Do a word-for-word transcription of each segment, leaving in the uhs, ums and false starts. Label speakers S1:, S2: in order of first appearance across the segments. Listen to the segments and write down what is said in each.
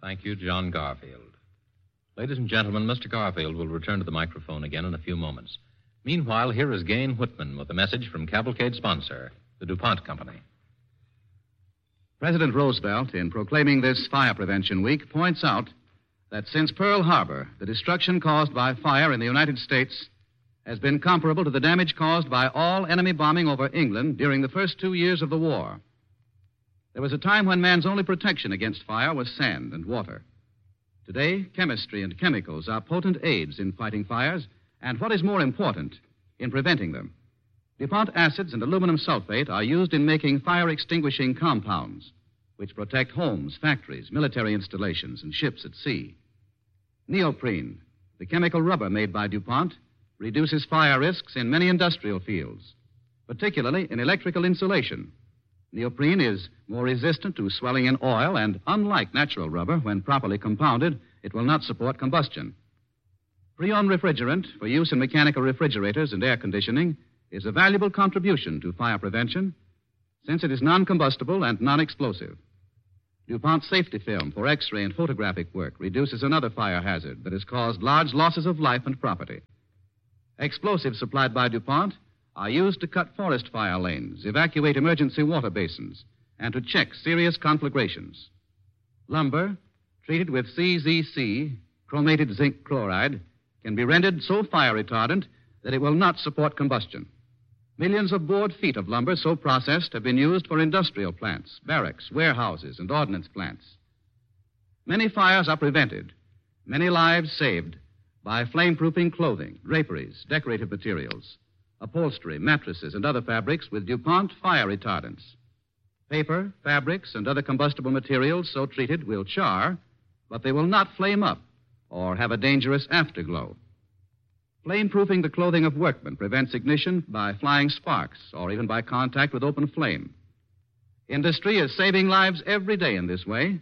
S1: Thank you, John Garfield. Ladies and gentlemen, Mister Garfield will return to the microphone again in a few moments. Meanwhile, here is Gain Whitman with a message from Cavalcade's sponsor, the DuPont Company.
S2: President Roosevelt, in proclaiming this Fire Prevention Week, points out that since Pearl Harbor, the destruction caused by fire in the United States has been comparable to the damage caused by all enemy bombing over England during the first two years of the war. There was a time when man's only protection against fire was sand and water. Today, chemistry and chemicals are potent aids in fighting fires, and what is more important, in preventing them. DuPont acids and aluminum sulfate are used in making fire-extinguishing compounds, which protect homes, factories, military installations, and ships at sea. Neoprene, the chemical rubber made by DuPont, reduces fire risks in many industrial fields, particularly in electrical insulation. Neoprene is more resistant to swelling in oil, and unlike natural rubber, when properly compounded, it will not support combustion. Freon refrigerant, for use in mechanical refrigerators and air conditioning, is a valuable contribution to fire prevention, since it is non-combustible and non-explosive. DuPont safety film for X-ray and photographic work reduces another fire hazard that has caused large losses of life and property. Explosives supplied by DuPont are used to cut forest fire lanes, evacuate emergency water basins, and to check serious conflagrations. Lumber, treated with C Z C, chromated zinc chloride, can be rendered so fire retardant that it will not support combustion. Millions of board feet of lumber so processed have been used for industrial plants, barracks, warehouses, and ordnance plants. Many fires are prevented, many lives saved by flame-proofing clothing, draperies, decorative materials, upholstery, mattresses, and other fabrics with DuPont fire retardants. Paper, fabrics, and other combustible materials so treated will char, but they will not flame up or have a dangerous afterglow. Flame-proofing the clothing of workmen prevents ignition by flying sparks or even by contact with open flame. Industry is saving lives every day in this way.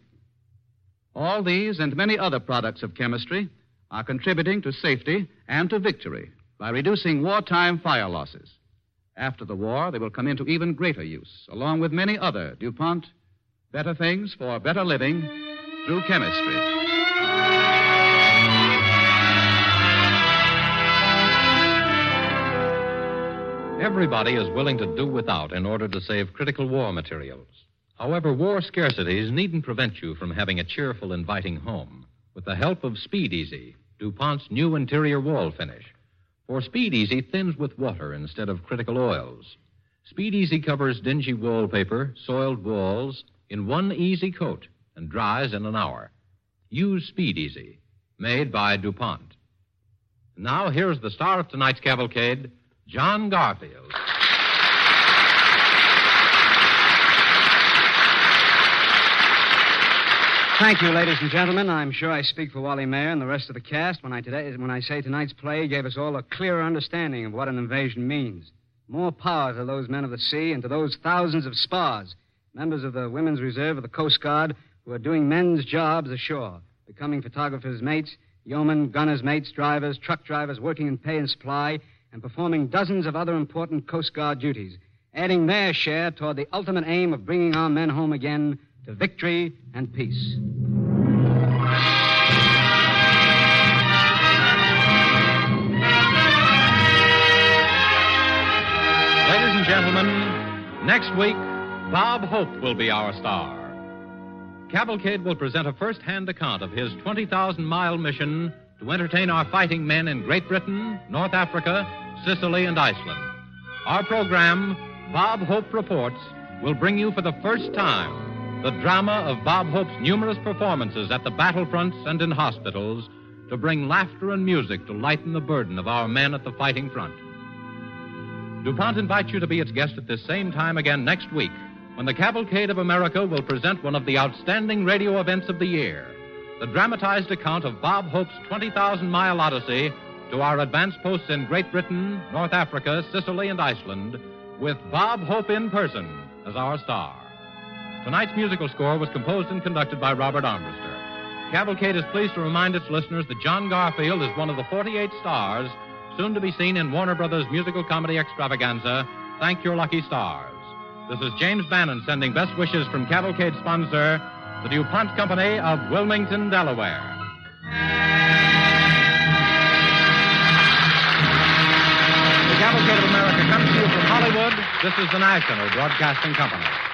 S2: All these and many other products of chemistry are contributing to safety and to victory by reducing wartime fire losses. After the war, they will come into even greater use, along with many other DuPont better things for better living through chemistry.
S1: Everybody is willing to do without in order to save critical war materials. However, war scarcities needn't prevent you from having a cheerful, inviting home with the help of Speed Easy, DuPont's new interior wall finish. For Speed Easy thins with water instead of critical oils. Speed Easy covers dingy wallpaper, soiled walls in one easy coat and dries in an hour. Use Speed Easy, made by DuPont. Now, here's the star of tonight's cavalcade, John Garfield.
S3: Thank you, ladies and gentlemen. I'm sure I speak for Wally Mayer and the rest of the cast when I, today, when I say tonight's play gave us all a clearer understanding of what an invasion means. More power to those men of the sea and to those thousands of spars, members of the Women's Reserve of the Coast Guard, who are doing men's jobs ashore, becoming photographers' mates, yeomen, gunners' mates, drivers, truck drivers, working in pay and supply, and performing dozens of other important Coast Guard duties, adding their share toward the ultimate aim of bringing our men home again to victory and peace.
S1: Ladies and gentlemen, next week, Bob Hope will be our star. Cavalcade will present a first-hand account of his twenty thousand mile mission to entertain our fighting men in Great Britain, North Africa, Sicily, and Iceland. Our program, Bob Hope Reports, will bring you for the first time the drama of Bob Hope's numerous performances at the battlefronts and in hospitals to bring laughter and music to lighten the burden of our men at the fighting front. DuPont invites you to be its guest at this same time again next week, when the Cavalcade of America will present one of the outstanding radio events of the year, the dramatized account of Bob Hope's twenty thousand mile odyssey to our advance posts in Great Britain, North Africa, Sicily, and Iceland, with Bob Hope in person as our star. Tonight's musical score was composed and conducted by Robert Armbruster. Cavalcade is pleased to remind its listeners that John Garfield is one of the forty-eight stars soon to be seen in Warner Brothers' musical comedy extravaganza, Thank Your Lucky Stars. This is James Bannon sending best wishes from Cavalcade sponsor, the DuPont Company of Wilmington, Delaware. The Cavalcade of America comes to you from Hollywood. This is the National Broadcasting Company.